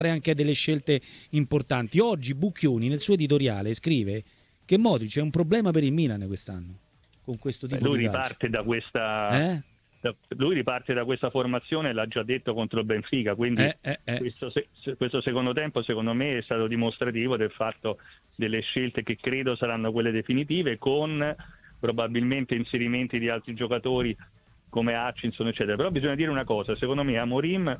anche delle scelte importanti. Oggi Bucchioni nel suo editoriale scrive che Modric è un problema per il Milan quest'anno con questo tipo lui di riparte da questa lui riparte da questa formazione, l'ha già detto contro il Benfica, quindi questo secondo tempo secondo me è stato dimostrativo del fatto delle scelte che credo saranno quelle definitive, con probabilmente inserimenti di altri giocatori come Hutchinson eccetera. Però bisogna dire una cosa, secondo me Amorim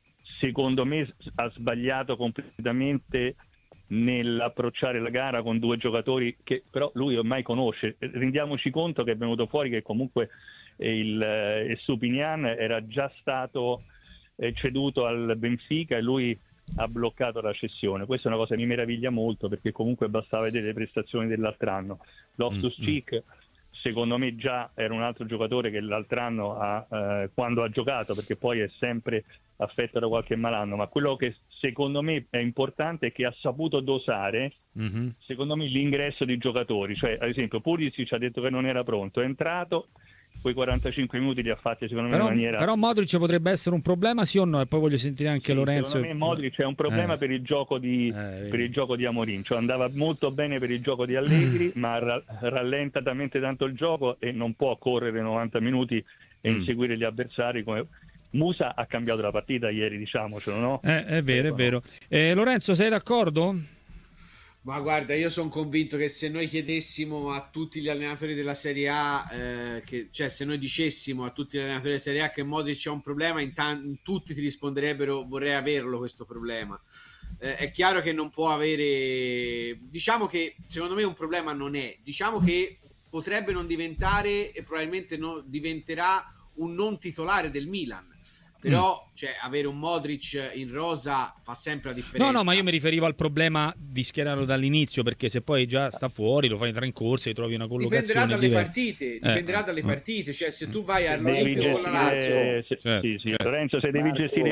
ha sbagliato completamente nell'approcciare la gara con due giocatori che però lui ormai conosce. Rendiamoci conto che è venuto fuori che comunque il Stupinian era già stato ceduto al Benfica e lui ha bloccato la cessione. Questa è una cosa che mi meraviglia molto, perché comunque bastava vedere le prestazioni dell'altro anno. Loftus-Cheek secondo me già era un altro giocatore che l'altro anno quando ha giocato, perché poi è sempre affetto da qualche malanno, ma quello che secondo me è importante è che ha saputo dosare secondo me l'ingresso di giocatori. Cioè ad esempio Pulisic ha detto che non era pronto, è entrato, quei 45 minuti li ha fatti secondo me in maniera... Però Modric potrebbe essere un problema, sì o no? E poi voglio sentire anche Lorenzo. Secondo me Modric è un problema per il gioco di Amorim, cioè andava molto bene per il gioco di Allegri, ma rallenta talmente tanto il gioco e non può correre 90 minuti e inseguire gli avversari come... Musa ha cambiato la partita ieri, diciamocelo, no? È vero, è vero. Lorenzo, sei d'accordo? Ma guarda, io sono convinto che se noi chiedessimo a tutti gli allenatori della Serie A, cioè se noi dicessimo a tutti gli allenatori della Serie A che Modric c'è un problema, tutti ti risponderebbero vorrei averlo questo problema. È chiaro che non può avere, diciamo che secondo me un problema non è, diciamo che potrebbe non diventare e probabilmente diventerà un non titolare del Milan. Però cioè, avere un Modric in rosa fa sempre la differenza. No, ma io mi riferivo al problema di schierarlo dall'inizio, perché se poi già sta fuori, lo fai entrare in corsa e trovi una collocazione dipenderà dalle partite, cioè se tu vai all'Olimpico con la Lazio Lorenzo, se devi gestire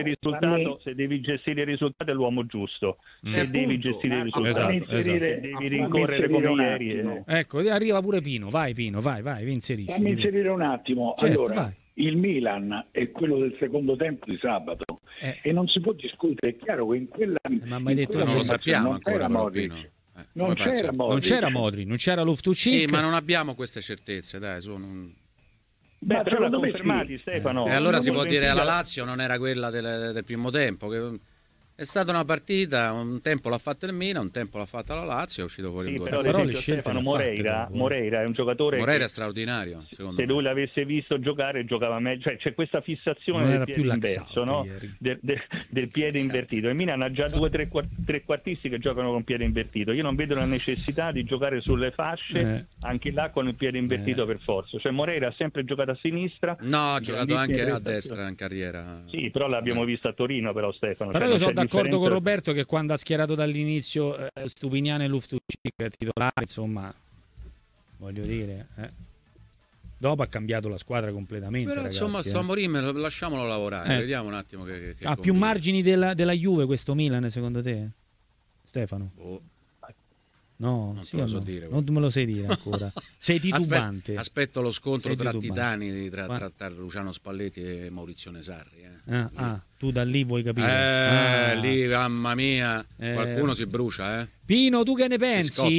il risultato è l'uomo giusto, se devi gestire il risultato devi rincorrere come ieri. Ecco, arriva pure Pino, vai, inserisci. Fammi inserire un attimo. Certo, allora vai. Il Milan è quello del secondo tempo di sabato e non si può discutere. È chiaro che in quella ma mai detto non lo sappiamo non ancora, Modric. Non c'era Modric, non c'era Loftus-Cheek. Sì, ma non abbiamo queste certezze, dai, però l'ha confermati Stefano. E allora si può dire alla Lazio non era quella del primo tempo, che è stata una partita, un tempo l'ha fatta il Milan, un tempo l'ha fatta la Lazio, è uscito fuori il gol. Però le Stefano Moreira è un giocatore è straordinario, secondo me. Se lui l'avesse visto giocare giocava meglio, cioè c'è questa fissazione del piede inverso, no? del piede invertito. Il Milan ha già due trequartisti che giocano con piede invertito. Io non vedo la necessità di giocare sulle fasce anche là con il piede invertito per forza. Cioè Moreira ha sempre giocato a sinistra. No, ha giocato anche a destra in carriera. Sì, però l'abbiamo visto a Torino, però Stefano. Però io sono d'accordo con Roberto che quando ha schierato dall'inizio Stupinian e Loftus-Cheek titolare, insomma, voglio dire, dopo ha cambiato la squadra completamente. Però ragazzi, insomma, sto Amorim lasciamolo lavorare, vediamo un attimo che ha più margini della Juve questo Milan, secondo te, Stefano? No, non te lo so dire. Non me lo sai dire ancora. Sei titubante. Aspetto lo scontro tra titani tra Luciano Spalletti e Maurizio Nesarri. Tu da lì vuoi capire? Lì, mamma mia, qualcuno si brucia. Pino, tu che ne pensi?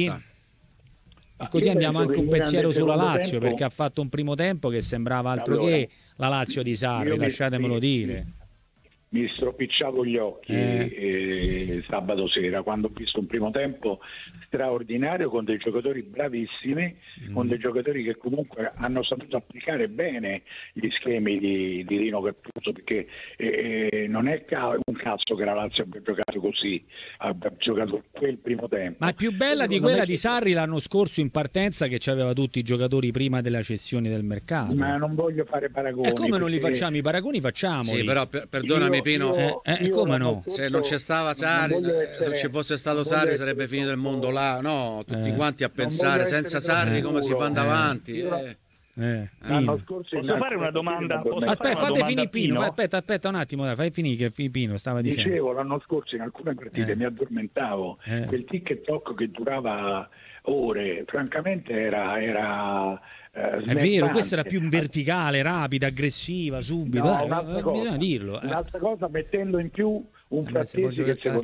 E così andiamo anche un pensiero sulla Lazio, perché ha fatto un primo tempo che sembrava altro che la Lazio di Sarri, lasciatemelo dire. Mi stropicciavo gli occhi sabato sera quando ho visto un primo tempo straordinario con dei giocatori bravissimi, con dei giocatori che comunque hanno saputo applicare bene gli schemi di Rino Gattuso, perché non è un caso che la Lazio abbia giocato così, abbia giocato quel primo tempo. Ma più bella di quella di Sarri l'anno scorso in partenza, che c'aveva tutti i giocatori prima della cessione del mercato. Ma non voglio fare paragoni. E come non li facciamo? I paragoni facciamoli. Sì, però perdonami Pino, come no? Se non c'è stava Sarri, se ci fosse stato Sarri sarebbe finito il mondo là, no? Tutti quanti a pensare senza Sarri come si fa andare avanti. L'anno scorso posso fare una domanda? Aspetta, fate finire Pino. Aspetta un attimo, fai finire che Pino stava dicendo. Dicevo, l'anno scorso in alcune partite mi addormentavo, quel tic e toc che durava ore, francamente era è vero, questa era più verticale, rapida, aggressiva, subito. No, bisogna dirlo. Un'altra cosa, mettendo in più un Frattesi che secondo